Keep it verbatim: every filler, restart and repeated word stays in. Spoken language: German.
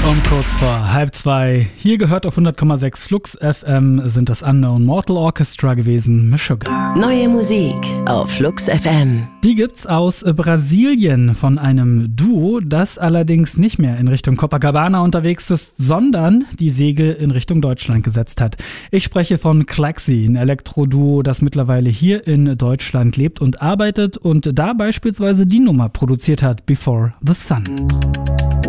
Um kurz vor halb zwei, hier gehört auf hundert Komma sechs Flux F M, sind das Unknown Mortal Orchestra gewesen, Meshuggah. Neue Musik auf Flux F M. Die gibt's aus Brasilien von einem Duo, das allerdings nicht mehr in Richtung Copacabana unterwegs ist, sondern die Segel in Richtung Deutschland gesetzt hat. Ich spreche von Klaxi, ein Elektro-Duo, das mittlerweile hier in Deutschland lebt und arbeitet und da beispielsweise die Nummer produziert hat, Before the Sun.